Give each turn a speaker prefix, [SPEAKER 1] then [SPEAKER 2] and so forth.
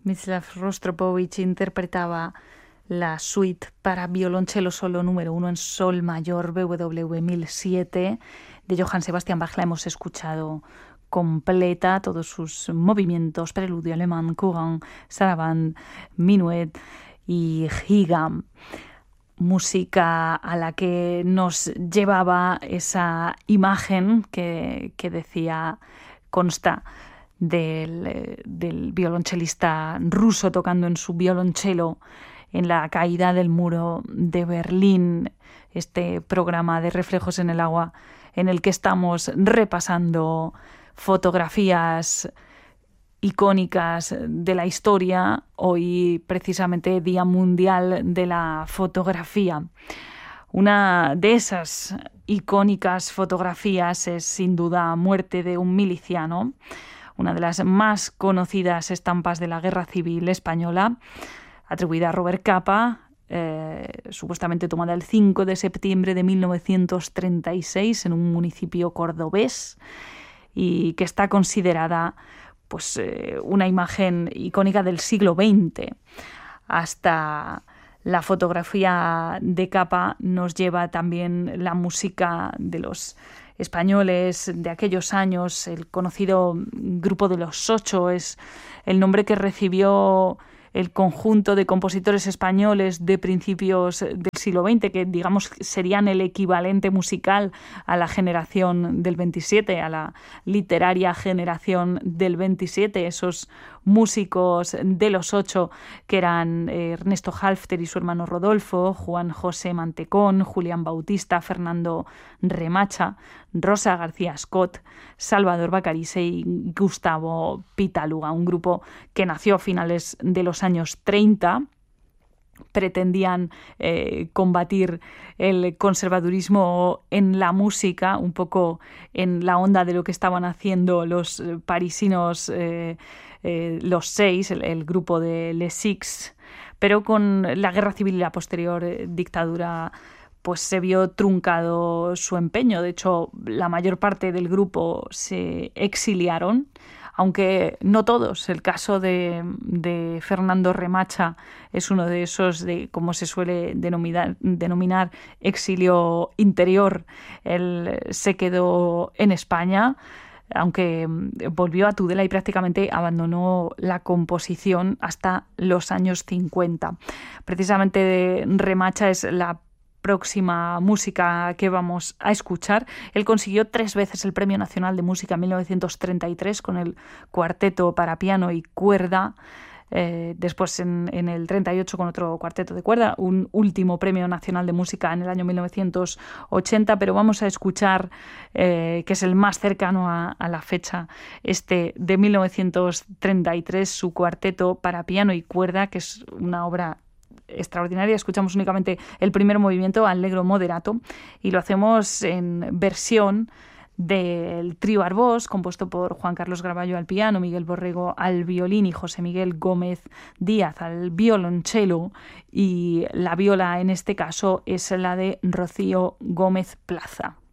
[SPEAKER 1] Miroslav Rostropovich interpretaba la suite para violonchelo solo número 1 en sol mayor BWV 1007 de Johann Sebastian Bach. La hemos escuchado completa, todos sus movimientos, preludio alemán, courant, saraband, minuet y giga. Música a la que nos llevaba esa imagen que decía, consta del violonchelista ruso tocando en su violonchelo en la caída del muro de Berlín, este programa de Reflejos en el Agua en el que estamos repasando fotografías icónicas de la historia, hoy precisamente Día Mundial de la Fotografía. Una de esas icónicas fotografías es sin duda Muerte de un miliciano, una de las más conocidas estampas de la Guerra Civil Española, atribuida a Robert Capa, supuestamente tomada el 5 de septiembre de 1936 en un municipio cordobés y que está considerada pues, una imagen icónica del siglo XX. Hasta la fotografía de Capa nos lleva también la música de los españoles de aquellos años. El conocido Grupo de los Ocho es el nombre que recibió el conjunto de compositores españoles de principios del siglo XX, que digamos serían el equivalente musical a la generación del 27, a la literaria generación del 27, esos músicos de los Ocho que eran Ernesto Halffter y su hermano Rodolfo, Juan José Mantecón, Julián Bautista, Fernando Remacha, Rosa García Scott, Salvador Bacarice y Gustavo Pitaluga, un grupo que nació a finales de los años 30, pretendían combatir el conservadurismo en la música, un poco en la onda de lo que estaban haciendo los parisinos, los Seis, el grupo de Les Six, pero con la guerra civil y la posterior dictadura pues se vio truncado su empeño. De hecho, la mayor parte del grupo se exiliaron, aunque no todos. El caso de Fernando Remacha es uno de esos, de como se suele denominar exilio interior. Él se quedó en España, aunque volvió a Tudela y prácticamente abandonó la composición hasta los años 50. Precisamente Remacha es la próxima música que vamos a escuchar. Él consiguió 3 veces el Premio Nacional de Música en 1933 con el cuarteto para piano y cuerda, después en el 38 con otro cuarteto de cuerda, un último Premio Nacional de Música en el año 1980, pero vamos a escuchar, que es el más cercano a la fecha, este de 1933, su cuarteto para piano y cuerda, que es una obra extraordinaria. Escuchamos únicamente el primer movimiento, Allegro moderato, y lo hacemos en versión del trío Arbós, compuesto por Juan Carlos Gravallo al piano, Miguel Borrego al violín y José Miguel Gómez Díaz al violonchelo, y la viola en este caso es la de Rocío Gómez Plaza.